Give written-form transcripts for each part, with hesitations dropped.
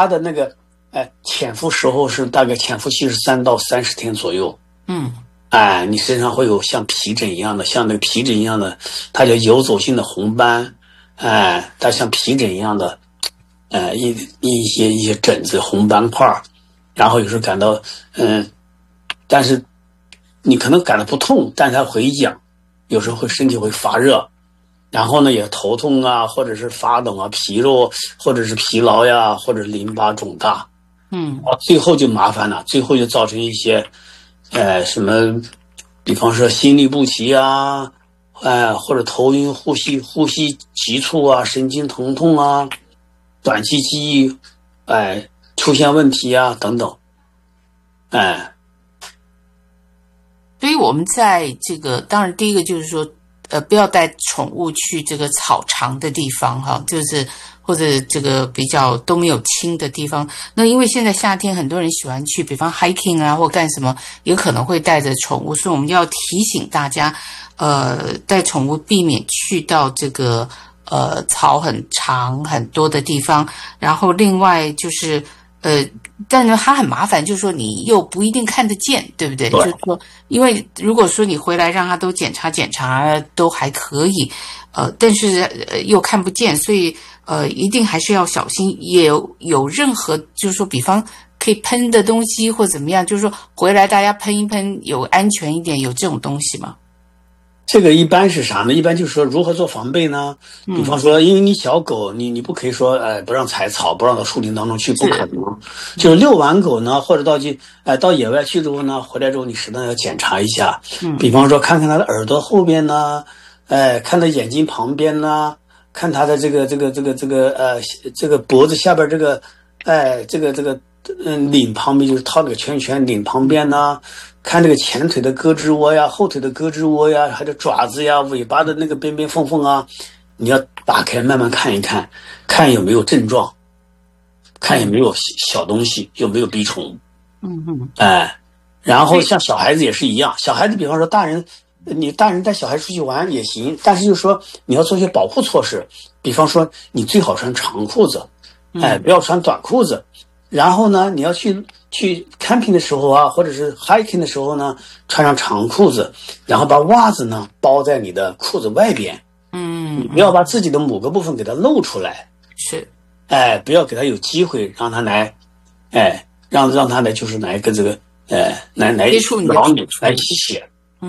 它的那个潜伏时候是大概潜伏期是3到30天左右。你身上会有像皮疹一样的，像那个皮疹一样的，它叫游走性的红斑，它像皮疹一样的，一些疹子、红斑块，然后有时候感到但是你可能感到不痛，但是它会痒，有时候身体会发热，然后呢也头痛啊，或者是发抖啊，皮肉或者是疲劳呀，或者是淋巴肿大，最后就麻烦了，最后就造成一些什么，比方说心律不齐啊，或者头晕、呼吸急促啊，神经疼痛啊，短期记忆出现问题啊等等。 所以我们在这个，当然第一个就是说不要带宠物去这个草长的地方哈，就是或者这个比较都没有青的地方。那因为现在夏天很多人喜欢去比方 hiking 啊或干什么，也可能会带着宠物，所以我们要提醒大家带宠物避免去到这个草很长很多的地方。然后另外就是但是它很麻烦，就是说你又不一定看得见，对不对？就是说，因为如果说你回来让它都检查都还可以，但是又看不见，所以一定还是要小心。也有任何就是说，比方可以喷的东西或怎么样，就是说回来大家喷一喷，有安全一点，有这种东西吗？ 这个一般是啥呢？一般就是说如何做防备呢？比方说，因为你小狗，你不可以说不让踩草，不让到树林当中去，不可能。就是遛完狗呢，或者到野外去之后呢，回来之后你适当要检查一下。比方说看看它的耳朵后边呢，看它眼睛旁边呢，看它的这个脖子下边这个领旁边，就是套那个圈圈领旁边呢。看这个前腿的胳肢窝呀，后腿的胳肢窝呀，还有爪子呀，尾巴的那个边边缝缝啊，你要打开慢慢看一看，看有没有症状，看有没有小东西，有没有蜱虫。然后像小孩子也是一样，小孩子比方说你大人带小孩出去玩也行，但是就是说你要做些保护措施，比方说你最好穿长裤子，不要穿短裤子。然后呢，你要去 camping 的时候啊，或者是 hiking 的时候呢，穿上长裤子，然后把袜子呢包在你的裤子外边。你不要把自己的某个部分给它露出来。 是。 不要给它有机会让它来，让它来就是来跟这个来接触你的咬你来吸血。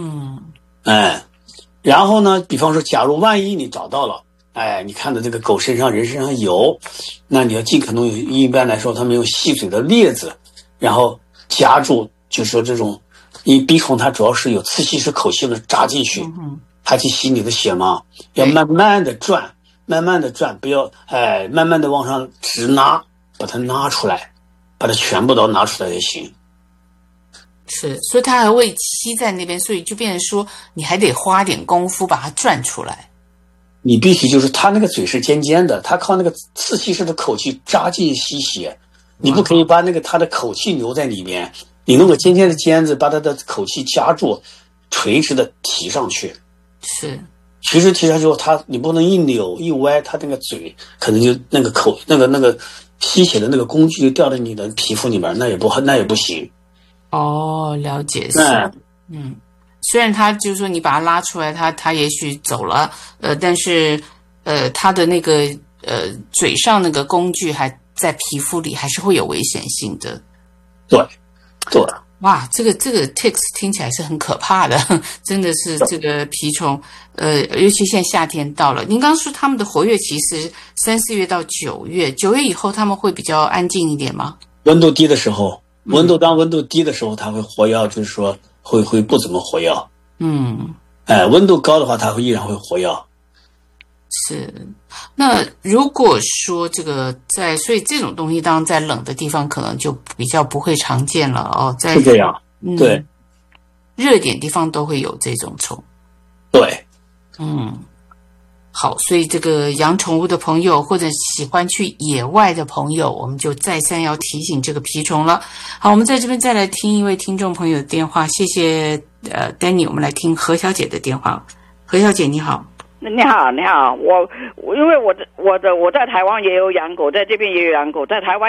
然后呢，比方说，假如万一你找到了。你看到这个狗身上、人身上有，那你要尽可能一般来说，他们用细嘴的镊子，然后夹住，就说这种，因为蜱虫它主要是有刺吸式口气的扎进去，它去吸你的血嘛，要慢慢的转，不要慢慢的往上直拉，把它拉出来，把它全部都拿出来就行。 是，所以它还会吸在那边，所以就变成说，你还得花点功夫把它转出来。 你必须就是它那个嘴是尖尖的，它靠那个刺吸式的口气扎进吸血，你不可以把那个它的口气留在里面，你弄个尖尖的尖子把它的口气夹住，垂直的提上去。 是， 其实提上去后，你不能一扭一歪，它那个嘴可能就那个口那个吸血的那个工具就掉在你的皮肤里面，那也不行。 了解。是。虽然他就是说你把它拉出来，他也许走了，但是他的那个嘴上那个工具还在皮肤里，还是会有危险性的。 对。 哇，这个 ticks 听起来是很可怕的，真的是这个蜱虫，尤其现在夏天到了。您刚说他们的活跃期是3、4月到9月，9月以后他们会比较安静一点吗？ 温度低的时候，当温度低的时候，它会活跃，就是说。会不怎么活跃。温度高的话，它依然会活跃。 是。那如果说这个所以这种东西当然在冷的地方可能就比较不会常见了哦。 是这样。对。 热点地方都会有这种虫。 对。 好，所以这个养宠物的朋友或者喜欢去野外的朋友，我们就再三要提醒这个蜱虫了。好，我们在这边再来听一位听众朋友的电话，谢谢Danny， 我们来听何小姐的电话。何小姐你好。 你好，我因为我在台湾也有养狗，在这边也有养狗，在台湾